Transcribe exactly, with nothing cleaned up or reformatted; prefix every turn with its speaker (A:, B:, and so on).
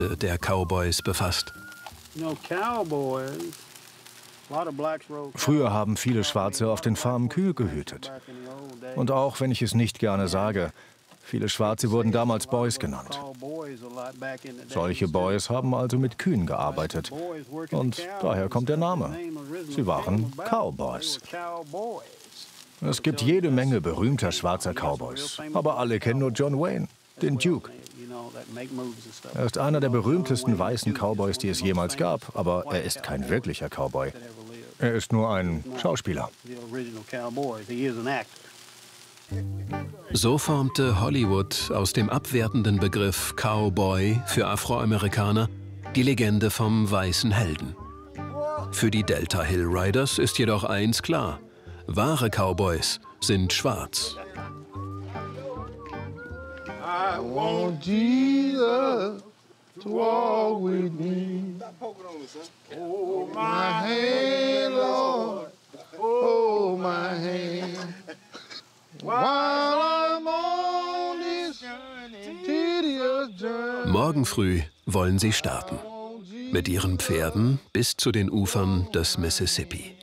A: der Cowboys befasst.
B: Früher haben viele Schwarze auf den Farmen Kühe gehütet. Und auch wenn ich es nicht gerne sage, viele Schwarze wurden damals Boys genannt. Solche Boys haben also mit Kühen gearbeitet. Und daher kommt der Name. Sie waren Cowboys. Es gibt jede Menge berühmter schwarzer Cowboys, aber alle kennen nur John Wayne, den Duke. Er ist einer der berühmtesten weißen Cowboys, die es jemals gab, aber er ist kein wirklicher Cowboy. Er ist nur ein Schauspieler.
A: So formte Hollywood aus dem abwertenden Begriff Cowboy für Afroamerikaner die Legende vom weißen Helden. Für die Delta Hill Riders ist jedoch eins klar: wahre Cowboys sind schwarz.
C: I want Jesus to walk with me. Hold my hand, Lord. Hold my hand. While I'm on this tedious journey.
A: Morgen früh wollen sie starten. Mit ihren Pferden bis zu den Ufern des Mississippi.